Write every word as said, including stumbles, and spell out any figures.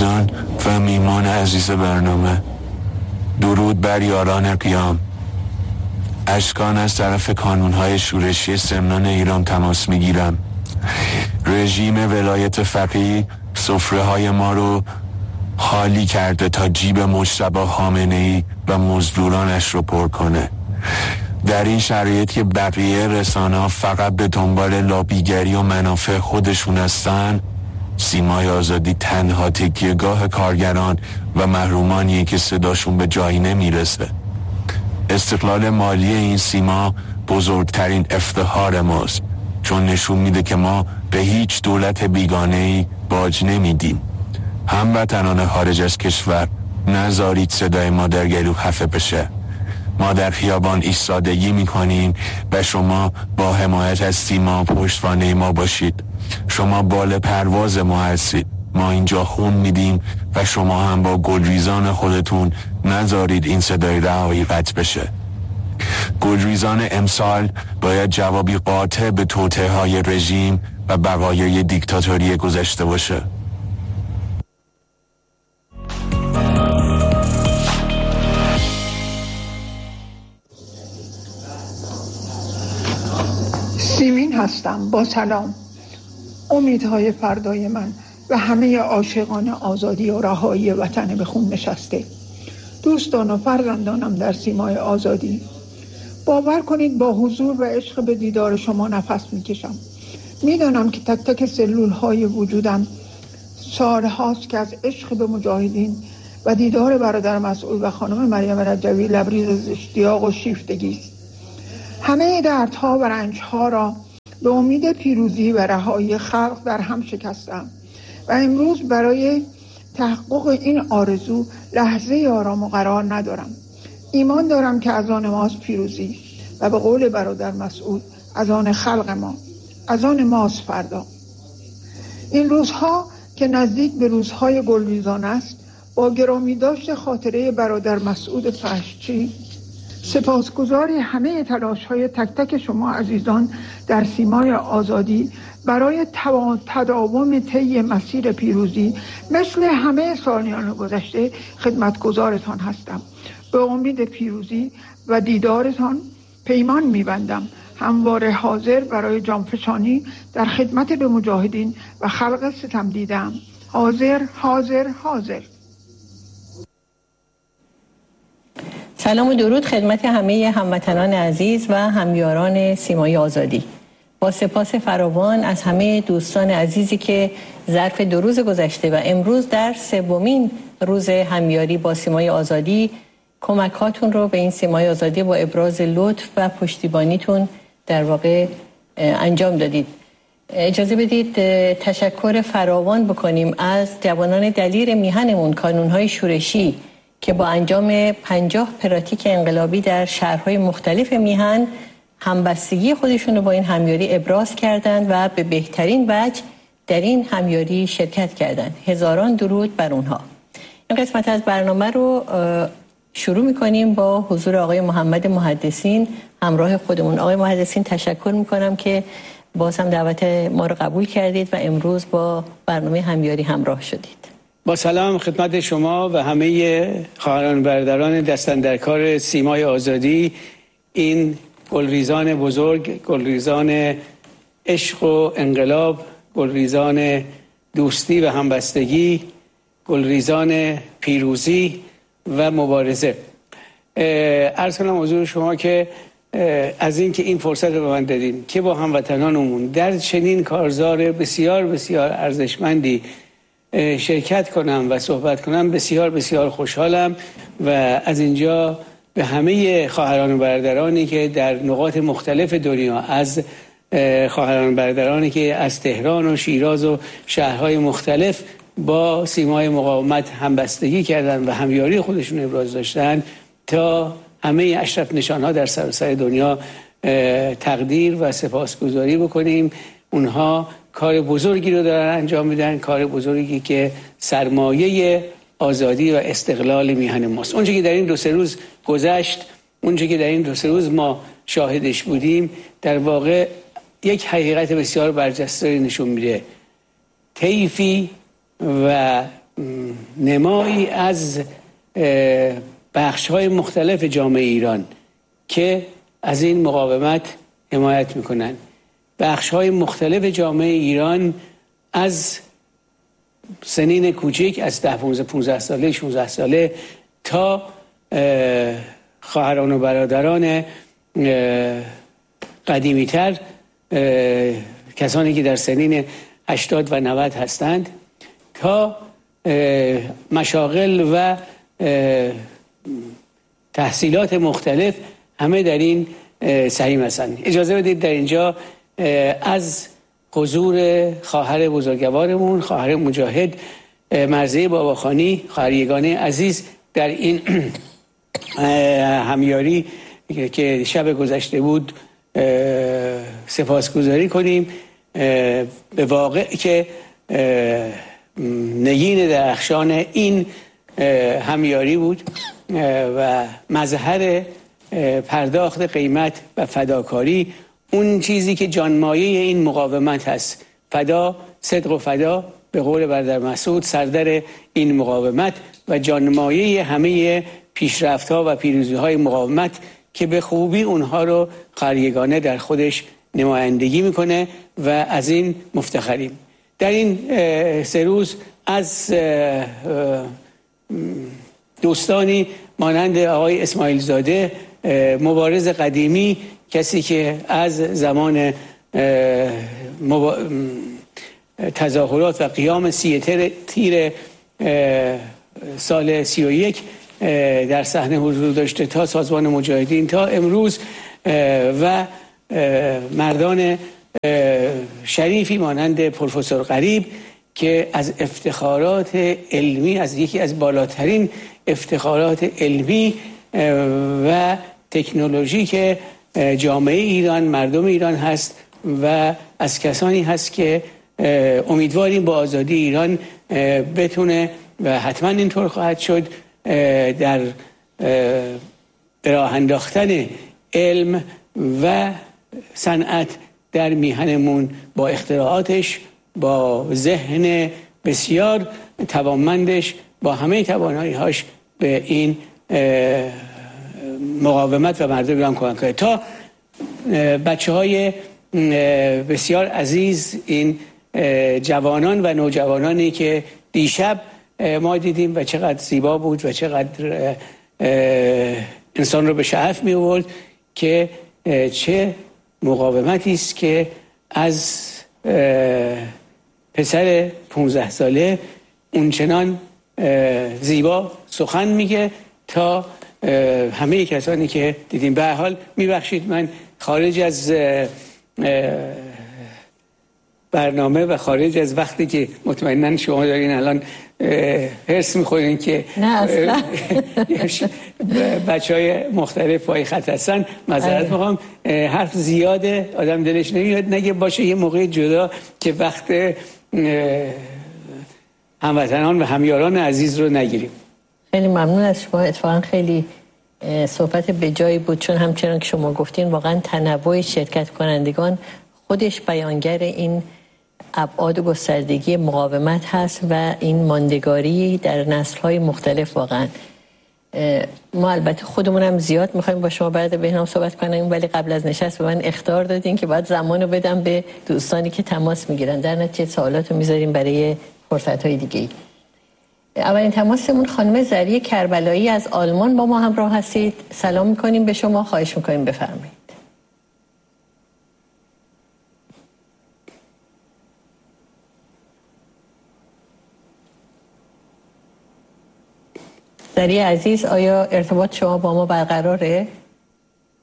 عزیزان و میمان عزیز برنامه، درود بر یاران قیام. اشکان از طرف کانونهای شورشی سمنان ایران تماس میگیرم. رژیم ولایت فقیه سفره های ما رو خالی کرده تا جیب مجتبی خامنه‌ای و مزدورانش رو پر کنه. در این شرایط که بقیه رسانه‌ها فقط به دنبال لابیگری و منافع خودشون هستن، سیمای آزادی تنها تکیه‌گاه کارگران و محرومانیه که صداشون به جایی نمیرسه. استقلال مالی این سیما بزرگترین افتخار ماست، چون نشون میده که ما به هیچ دولت بیگانه‌ای باج نمیدیم. هموطنان خارج از کشور، نذارید صدای ما در گلو خفه بشه. ما در خیابان ایستادگی میکنیم و شما با حمایت از سیما پشتوانه ما باشید. شما بال پرواز ما هستید. ما اینجا خون میدیم و شما هم با گلریزان خودتون نذارید این صدای رهایی قطع بشه. گلریزان امسال باید جوابی قاطع به توطئه های رژیم و بقایای دیکتاتوری گذشته باشه. سیمین هستم. با سلام. امیدهای فردای من و همه عاشقان آزادی و رهایی وطن به خون نشسته، دوستان و فرزندانم در سیمای آزادی، باور کنید با حضور و عشق به دیدار شما نفس میکشم. میدانم که تک تک سلول های وجودم سال هاست که از عشق به مجاهدین و دیدار برادر مسعود و خانم مریم رجوی لبریز از اشتیاق و شیفتگی است. همه دردها و رنجها را به امید پیروزی و رهایی خلق در هم شکستم و امروز برای تحقق این آرزو لحظه آرام و قرار ندارم. ایمان دارم که از آن ماست پیروزی و به قول برادر مسعود از آن خلق ما، از آن ماست فردا. این روزها که نزدیک به روزهای گلریزان است، با گرامی داشت خاطره برادر مسعود فحشچی، سپاسگزاری همه تلاش های تک تک شما عزیزان در سیمای آزادی برای تداوم طی مسیر پیروزی مثل همه سالیان گذشته خدمتگزارتان هستم. به امید پیروزی و دیدارتان پیمان می‌بندم همواره حاضر برای جانفشانی در خدمت به مجاهدین و خلق ستم دیدم. حاضر حاضر حاضر. سلام و درود خدمت همه هموطنان عزیز و همیاران سیمای آزادی. با سپاس فراوان از همه دوستان عزیزی که ظرف دو روز گذشته و امروز در سومین روز همیاری با سیمای آزادی کمکاتون رو به این سیمای آزادی با ابراز لطف و پشتیبانیتون در واقع انجام دادید. اجازه بدید تشکر فراوان بکنیم از جوانان دلیر میهنمون، کانونهای شورشی که با انجام پنجاه پراتیک انقلابی در شهرهای مختلف میهن همبستگی خودشون رو با این همیاری ابراز کردند و به بهترین وجه در این همیاری شرکت کردند. هزاران درود بر اونها. این قسمت از برنامه رو شروع میکنیم با حضور آقای محمد محدثین همراه خودمون. آقای محدثین تشکر میکنم که باز هم دعوت ما رو قبول کردید و امروز با برنامه همیاری همراه شدید. با سلام خدمت شما و همه خواهران برادران دستاندرکار سیمای آزادی. این گلریزان بزرگ، گلریزان عشق و انقلاب، گلریزان دوستی و همبستگی، گلریزان پیروزی و مبارزه. عرض کنم حضور شما که از این که این فرصت رو به من دادین که با هموطنانمون در چنین کارزار بسیار بسیار ارزشمندی شرکت کنم و صحبت کنم بسیار بسیار خوشحالم و از اینجا به همه خواهران و برادرانی که در نقاط مختلف دنیا، از خواهران و برادرانی که از تهران و شیراز و شهرهای مختلف با سیمای مقاومت همبستگی کردن و همیاری خودشون ابراز داشتن، تا همه اشرف نشانها در سراسر دنیا تقدیر و سپاسگزاری بکنیم. اونها کار بزرگی رو دارن انجام میدن، کار بزرگی که سرمایه آزادی و استقلال میهن ماست. اونچه که در این دو سه روز گذشت، اونچه که در این دو سه روز ما شاهدش بودیم، در واقع یک حقیقت بسیار برجسته نشون میده. طیفی و نمایی از بخش‌های مختلف جامعه ایران که از این مقاومت حمایت میکنن. بخش‌های مختلف جامعه ایران از سنین کوچک، از ده پونزده ساله شانزده ساله تا خواهران و برادران قدیمی‌تر، کسانی که در سنین هشتاد و نود هستند، تا مشاغل و تحصیلات مختلف، همه در این سهیم هستند. اجازه بدید در اینجا از حضور خواهر بزرگوارمون، خواهر مجاهد مرضیه باباخانی، خواهر یگانه عزیز، در این همیاری که شب گذشته بود سپاسگزاری کنیم. به واقع که نگین درخشان این همیاری بود و مظهر پرداخت قیمت و فداکاری، اون چیزی که جانمایه این مقاومت هست. فدا، صدق و فدا، به قول برادر مسعود سردر این مقاومت و جانمایه همه پیشرفت‌ها و پیروزی‌های مقاومت که به خوبی اونها رو خواهرایگانه در خودش نمایندگی میکنه و از این مفتخریم. در این سه روز از دوستانی مانند آقای اسماعیل زاده، مبارز قدیمی، کسی که از زمان تظاهرات و قیام سی تیر سال سی و یک در صحنه حضور داشته تا سازمان مجاهدین تا امروز، و مردان شریفی مانند پروفسور غریب که از افتخارات علمی، از یکی از بالاترین افتخارات علمی و تکنولوژی که جامعه ایران، مردم ایران هست و از کسانی هست که امیدواریم با آزادی ایران بتونه و حتما اینطور خواهد شد در راه انداختن علم و صنعت در میهنمون با اختراعاتش، با ذهن بسیار توانمندش، با همه توانایی‌هاش به این مقاومت و مردم ایران کمک کنه. تا بچه‌های بسیار عزیز، این جوانان و نوجوانانی که دیشب ما دیدیم و چقدر زیبا بود و چقدر انسان رو به شعف می آورد که چه مقاومتی است که از پسر پانزده ساله اونچنان زیبا سخن میگه تا همه کسانی که دیدیم. به هر حال میبخشید من خارج از برنامه و خارج از وقتی که مطمئناً شما دارین الان حرص میخورین که بچه های مختلف پای خط هستن، معذرت میخوام، حرف زیاده، آدم دلش نمیاد نگه باشه یه موقع جدا که وقت هموطنان و همیاران عزیز رو نگیریم. خیلی ممنون از شما، اتفاقا خیلی صحبت به جایی بود، چون همچنان که شما گفتین واقعا تنوع شرکت کنندگان خودش بیانگر این ابعاد و گستردگی مقاومت هست و این ماندگاری در نسل‌های مختلف. واقعا ما البته خودمونم زیاد می‌خوایم با شما بعد بهنام صحبت کنیم، ولی قبل از نشست به من اخطار دادین که باید زمانو بدم به دوستانی که تماس میگیرن، در نتیجه سوالاتو میذاریم برای فرصت‌های دیگه. اولین تماسمون خانم زریه کربلایی از آلمان با ما همراه هستید. سلام می‌کنیم به شما، خواهش می‌کنیم بفرمایید. زریه عزیز، آیا ارتباط شما با ما برقراره؟